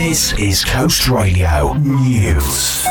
This is Coast Radio News.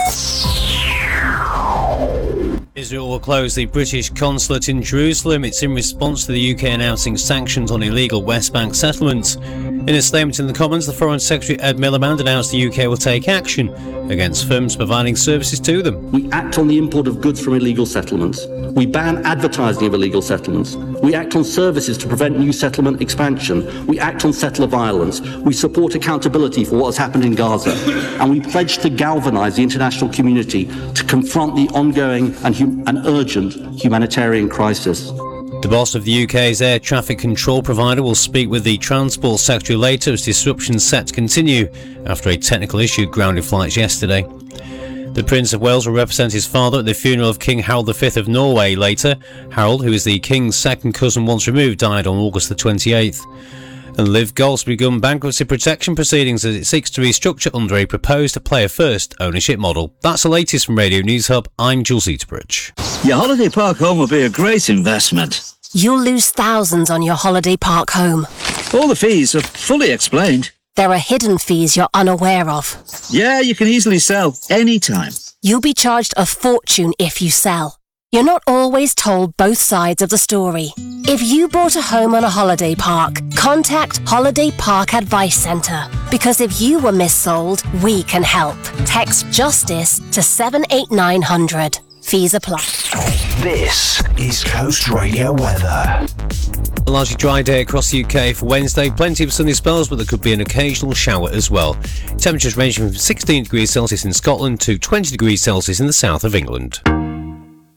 Israel will close the British consulate in Jerusalem. It's in response to the UK announcing sanctions on illegal West Bank settlements. In a statement in the Commons, the Foreign Secretary Ed Miliband announced the UK will take action against firms providing services to them. We act on the import of goods from illegal settlements. We ban advertising of illegal settlements. We act on services to prevent new settlement expansion. We act on settler violence. We support accountability for what has happened in Gaza. And we pledge to galvanise the international community to confront the ongoing and urgent humanitarian crisis. The boss of the UK's air traffic control provider will speak with the Transport Secretary later as disruptions set to continue after a technical issue grounded flights yesterday. The Prince of Wales will represent his father at the funeral of King Harold V of Norway later. Harold, who is the King's second cousin once removed, died on August the 28th. And Liv Golf's begun bankruptcy protection proceedings as it seeks to restructure under a proposed player-first ownership model. That's the latest from Radio News Hub. I'm Jules Eaterbridge. Your holiday park home will be a great investment. You'll lose thousands on your holiday park home. All the fees are fully explained. There are hidden fees you're unaware of. Yeah, you can easily sell anytime. You'll be charged a fortune if you sell. You're not always told both sides of the story. If you bought a home on a holiday park, contact Holiday Park Advice Centre. Because if you were missold, we can help. Text JUSTICE to 78900. Fees apply. This is Coast Radio weather. A largely dry day across the UK for Wednesday. Plenty of sunny spells, but there could be an occasional shower as well. Temperatures ranging from 16 degrees Celsius in Scotland to 20 degrees Celsius in the south of England.